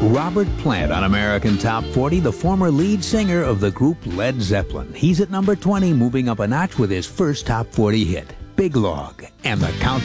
Robert Plant on American Top 40, the former lead singer of the group Led Zeppelin. He's at number 20, moving up a notch with his first Top 40 hit, Big Log. And the count